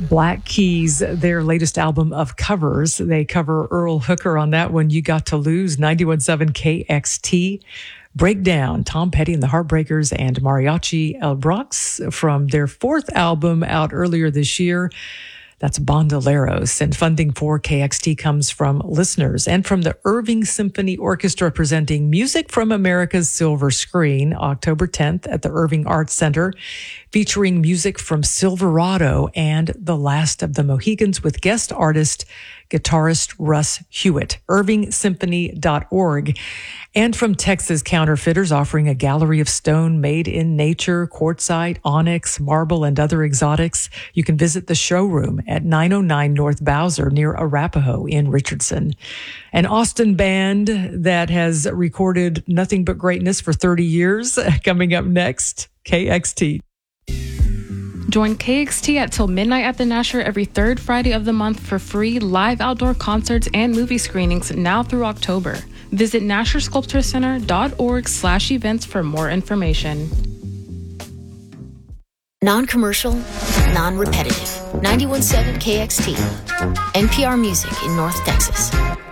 Black Keys, their latest album of covers. They cover Earl Hooker on that one, You Got to Lose, 91.7 KXT. Breakdown, Tom Petty and the Heartbreakers and Mariachi El Bronx from their fourth album out earlier this year. That's Bandoleros. And funding for KXT comes from listeners and from the Irving Symphony Orchestra presenting Music from America's Silver Screen, October 10th at the Irving Arts Center, featuring music from Silverado and The Last of the Mohicans with guest artist, guitarist Russ Hewitt. IrvingSymphony.org. And from Texas Counterfeiters, offering a gallery of stone made in nature, quartzite, onyx, marble, and other exotics. You can visit the showroom at 909 North Bowser near Arapahoe in Richardson. An Austin band that has recorded nothing but greatness for 30 years. Coming up next, KXT. Join KXT at Till Midnight at the Nasher every third Friday of the month for free live outdoor concerts and movie screenings now through October. Visit NasherSculptureCenter.org/events for more information. Non-commercial, non-repetitive. 91.7 KXT. NPR Music in North Texas.